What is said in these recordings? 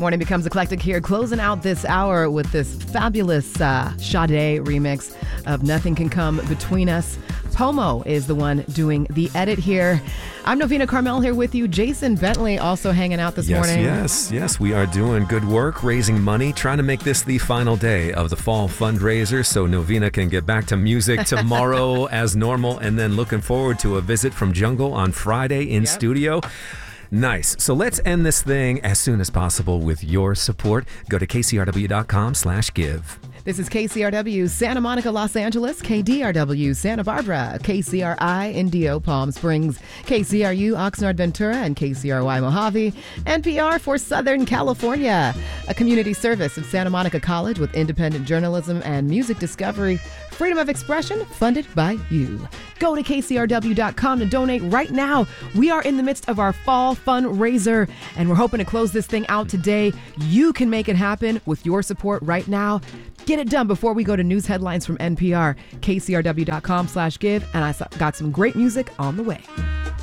Morning Becomes Eclectic here, closing out this hour with this fabulous Sade remix of Nothing Can Come Between Us. Pomo is the one doing the edit here. I'm Novena Carmel here with you. Jason Bentley also hanging out this morning. Yes. We are doing good work, raising money, trying to make this the final day of the fall fundraiser so Novena can get back to music tomorrow as normal, and then looking forward to a visit from Jungle on Friday in studio. Nice. So let's end this thing as soon as possible with your support. Go to kcrw.com/give. This is KCRW Santa Monica, Los Angeles, KDRW Santa Barbara, KCRI Indio, Palm Springs, KCRU Oxnard, Ventura, and KCRY Mojave, NPR for Southern California, a community service of Santa Monica College with independent journalism and music discovery, freedom of expression, funded by you. Go to kcrw.com to donate right now. We are in the midst of our fall fundraiser, and we're hoping to close this thing out today. You can make it happen with your support right now. Get it done before we go to news headlines from NPR, kcrw.com/give, and I got some great music on the way.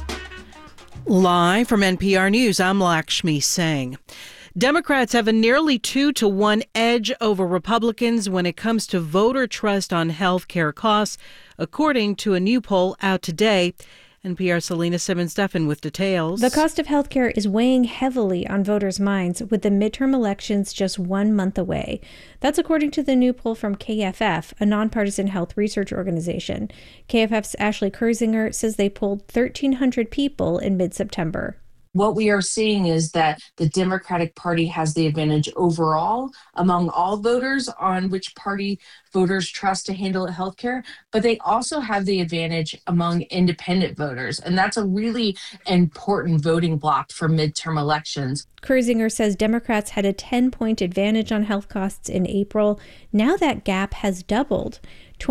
Live from NPR News, I'm Lakshmi Singh. Democrats have a nearly 2-to-1 edge over Republicans when it comes to voter trust on health care costs, according to a new poll out today. NPR's Selena Simmons-Duffin with details. The cost of health care is weighing heavily on voters' minds with the midterm elections just 1 month away. That's according to the new poll from KFF, a nonpartisan health research organization. KFF's Ashley Kurzinger says they polled 1,300 people in mid-September. What we are seeing is that the Democratic Party has the advantage overall among all voters on which party voters trust to handle healthcare, but they also have the advantage among independent voters. And that's a really important voting block for midterm elections. Kurzinger says Democrats had a 10-point advantage on health costs in April. Now that gap has doubled.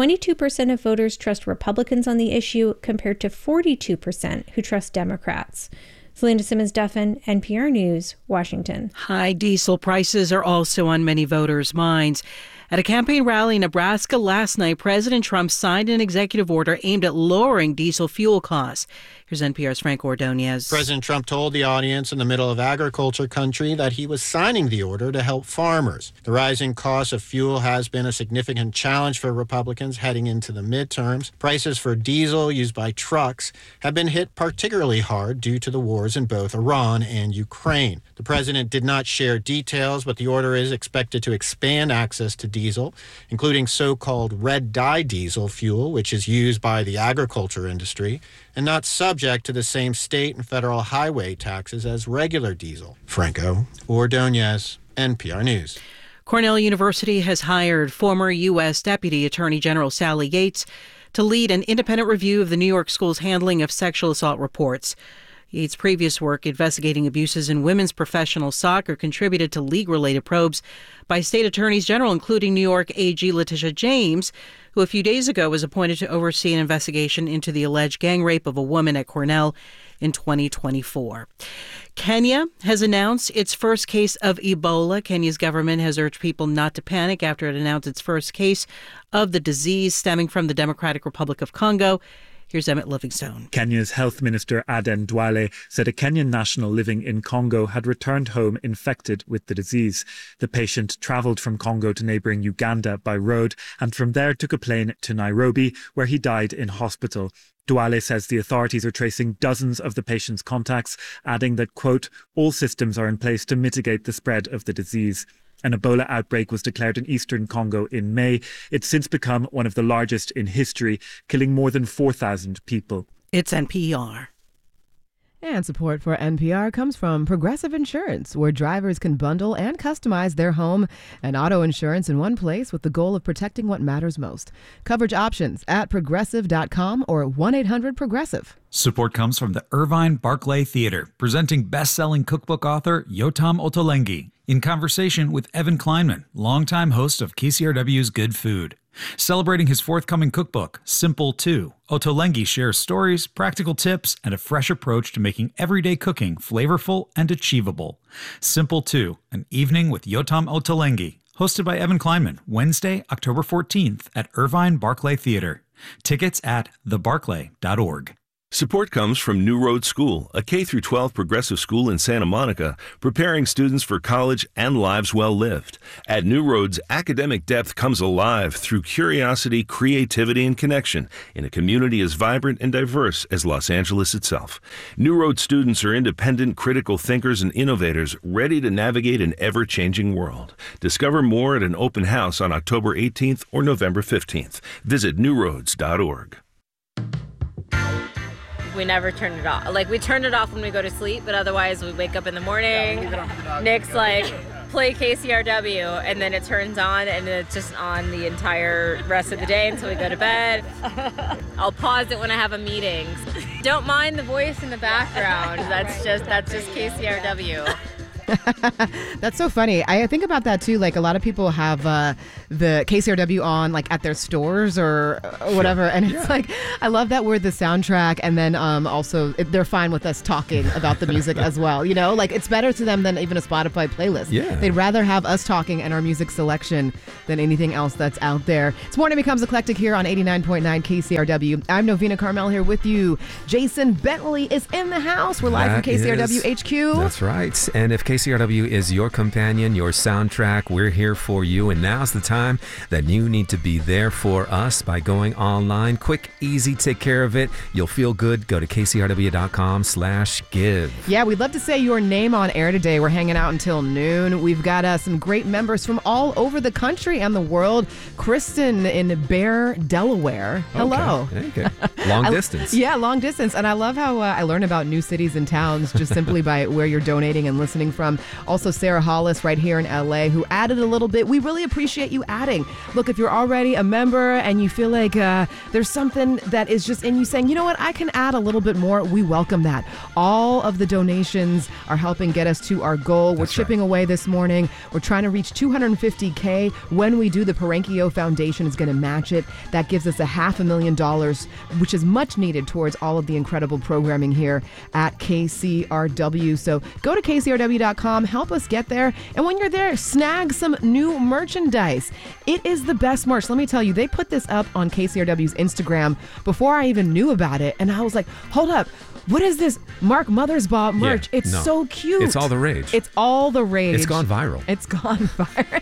22% of voters trust Republicans on the issue compared to 42% who trust Democrats. Selena Simmons-Duffin, NPR News, Washington. High diesel prices are also on many voters' minds. At a campaign rally in Nebraska last night, President Trump signed an executive order aimed at lowering diesel fuel costs. Here's NPR's Frank Ordonez. President Trump told the audience in the middle of agriculture country that he was signing the order to help farmers. The rising cost of fuel has been a significant challenge for Republicans heading into the midterms. Prices for diesel used by trucks have been hit particularly hard due to the wars in both Iran and Ukraine. The president did not share details, but the order is expected to expand access to diesel, including so-called red dye diesel fuel, which is used by the agriculture industry and not subject to the same state and federal highway taxes as regular diesel. Franco Ordonez, NPR News. Cornell University has hired former U.S. Deputy Attorney General Sally Yates to lead an independent review of the New York school's handling of sexual assault reports. Yates' previous work investigating abuses in women's professional soccer contributed to league-related probes by state attorneys general, including New York AG Letitia James, who a few days ago was appointed to oversee an investigation into the alleged gang rape of a woman at Cornell in 2024. Kenya has announced its first case of Ebola. Kenya's government has urged people not to panic after it announced its first case of the disease stemming from the Democratic Republic of Congo. Here's Emmett Livingstone. Kenya's Health Minister Aden Duale said a Kenyan national living in Congo had returned home infected with the disease. The patient travelled from Congo to neighbouring Uganda by road and from there took a plane to Nairobi, where he died in hospital. Duale says the authorities are tracing dozens of the patient's contacts, adding that, quote, all systems are in place to mitigate the spread of the disease. An Ebola outbreak was declared in eastern Congo in May. It's since become one of the largest in history, killing more than 4,000 people. It's NPR. And support for NPR comes from Progressive Insurance, where drivers can bundle and customize their home and auto insurance in one place with the goal of protecting what matters most. Coverage options at progressive.com or 1-800-PROGRESSIVE. Support comes from the Irvine Barclay Theater, presenting best-selling cookbook author Yotam Ottolenghi in conversation with Evan Kleinman, longtime host of KCRW's Good Food. Celebrating his forthcoming cookbook, Simple 2, Ottolenghi shares stories, practical tips, and a fresh approach to making everyday cooking flavorful and achievable. Simple 2, an evening with Yotam Ottolenghi, hosted by Evan Kleinman, Wednesday, October 14th at Irvine Barclay Theater. Tickets at thebarclay.org. Support comes from New Road School, a K-12 progressive school in Santa Monica, preparing students for college and lives well lived. At New Roads, academic depth comes alive through curiosity, creativity, and connection in a community as vibrant and diverse as Los Angeles itself. New Road students are independent, critical thinkers and innovators ready to navigate an ever-changing world. Discover more at an open house on October 18th or November 15th. Visit newroads.org. We never turn it off. Like, we turn it off when we go to sleep, but otherwise we wake up in the morning. Nick's like, play KCRW, and then it turns on, and it's just on the entire rest of the day until we go to bed. I'll pause it when I have a meeting. Don't mind the voice in the background. That's just KCRW. That's so funny. I think about that too. Like, a lot of people have the KCRW on like at their stores or whatever, and it's like, I love that we're the soundtrack, and then also they're fine with us talking about the music as well. You know, like, it's better to them than even a Spotify playlist. Yeah. They'd rather have us talking and our music selection than anything else that's out there. It's Morning Becomes Eclectic here on 89.9 KCRW. I'm Novena Carmel here with you. Jason Bentley is in the house. We're live from KCRW HQ. That's right. And if KCRW is your companion, your soundtrack, we're here for you. And now's the time that you need to be there for us by going online. Quick, easy, take care of it. You'll feel good. Go to kcrw.com/give. Yeah, we'd love to say your name on air today. We're hanging out until noon. We've got some great members from all over the country and the world. Kristen in Bear, Delaware. Hello. Okay. Long distance. Yeah, long distance. And I love how I learn about new cities and towns just simply by where you're donating and listening from. Also, Sarah Hollis right here in LA, who added a little bit. We really appreciate you adding. Look, if you're already a member and you feel like there's something that is just in you saying, you know what, I can add a little bit more, we welcome that. All of the donations are helping get us to our goal. We're chipping away this morning. We're trying to reach $250K. When we do, the Parenkio Foundation is going to match it. That gives us $500,000, which is much needed towards all of the incredible programming here at KCRW. So go to KCRW.com, help us get there. And when you're there, snag some new merchandise. It is the best merch. Let me tell you, they put this up on KCRW's Instagram before I even knew about it. And I was like, hold up. What is this Mark Mothersbaugh merch? Yeah, it's so cute. It's all the rage. It's all the rage. It's gone viral. It's gone viral.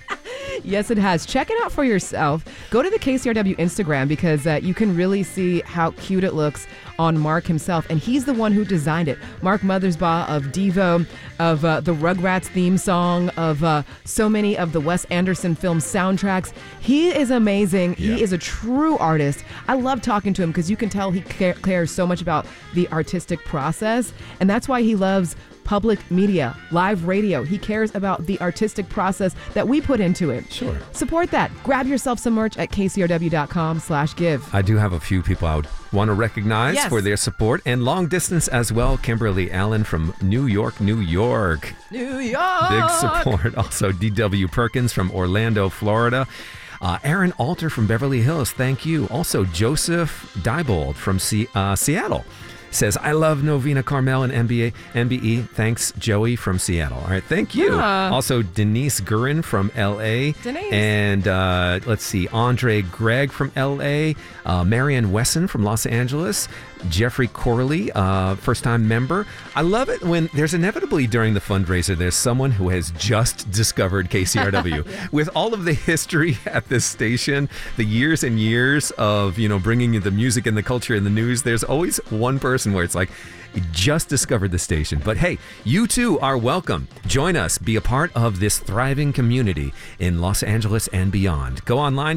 Yes, it has. Check it out for yourself. Go to the KCRW Instagram because you can really see how cute it looks on Mark himself. And he's the one who designed it. Mark Mothersbaugh of Devo, of the Rugrats theme song, of so many of the Wes Anderson film soundtracks. He is amazing. Yeah. He is a true artist. I love talking to him because you can tell he cares so much about the artistic process. And that's why he loves public media, live radio. He cares about the artistic process that we put into it. Sure. Support that. Grab yourself some merch at kcrw.com/give. I do have a few people I would want to recognize for their support, and long distance as well. Kimberly Allen from New York, New York. New York. Big support. Also, D.W. Perkins from Orlando, Florida. Aaron Alter from Beverly Hills. Thank you. Also, Joseph Diebold from Seattle. Says, I love Novena Carmel and MBE. Thanks, Joey from Seattle. All right, thank you. Yeah. Also, Denise Gurin from L.A. Denise. And let's see, Andre Gregg from L.A. Marianne Wesson from Los Angeles. Jeffrey Corley, first-time member. I love it when there's inevitably during the fundraiser, there's someone who has just discovered KCRW. Yeah. With all of the history at this station, the years and years of, bringing you the music and the culture and the news, there's always one person where it's like, you just discovered the station. But hey, you too are welcome. Join us. Be a part of this thriving community in Los Angeles and beyond. Go online,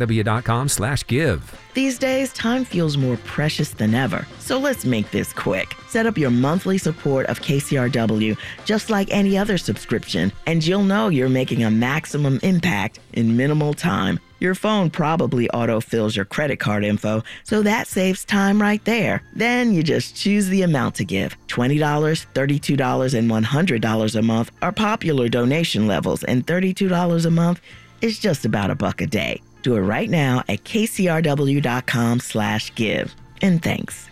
kcrw.com/give. These days, time feels more precious than ever. So let's make this quick. Set up your monthly support of KCRW just like any other subscription, and you'll know you're making a maximum impact in minimal time. Your phone probably autofills your credit card info, so that saves time right there. Then you just choose the amount to give. $20, $32, and $100 a month are popular donation levels, and $32 a month is just about $1 a day. Do it right now at kcrw.com/give. And thanks.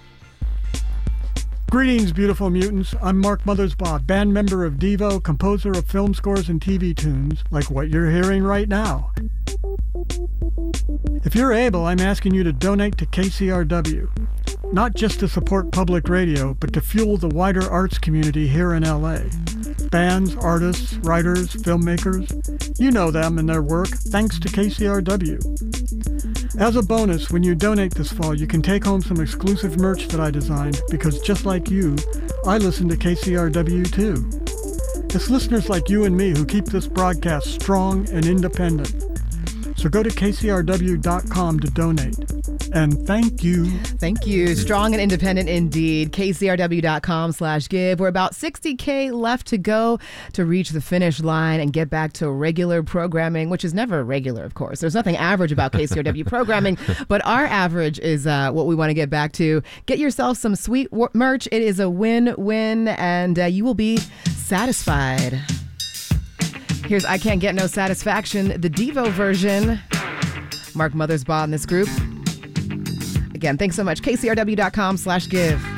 Greetings, beautiful mutants. I'm Mark Mothersbaugh, band member of Devo, composer of film scores and TV tunes, like what you're hearing right now. If you're able, I'm asking you to donate to KCRW. not just to support public radio, but to fuel the wider arts community here in LA. Bands, artists, writers, filmmakers, you know them and their work thanks to KCRW. As a bonus, when you donate this fall, you can take home some exclusive merch that I designed because just like you, I listen to KCRW too. It's listeners like you and me who keep this broadcast strong and independent. So go to kcrw.com to donate. And thank you. Thank you. Strong and independent indeed. kcrw.com/give. We're about 60K left to go to reach the finish line and get back to regular programming, which is never regular, of course. There's nothing average about KCRW programming, but our average is what we want to get back to. Get yourself some sweet merch. It is a win-win, and you will be satisfied. Here's I Can't Get No Satisfaction, the Devo version. Mark Mothersbaugh in this group. Again, thanks so much. kcrw.com/give.